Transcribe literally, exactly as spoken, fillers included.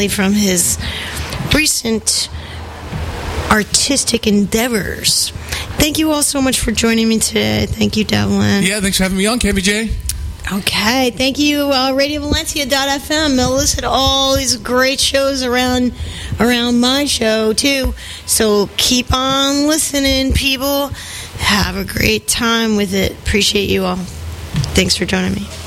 mainly from his recent artistic endeavors. Thank you all so much for joining me today. Thank you, Devlin. Yeah, thanks for having me on, K B J. Okay, thank you, uh, radio valencia dot f m. They'll listen to all these great shows around around my show, too. So keep on listening, people. Have a great time with it. Appreciate you all. Thanks for joining me.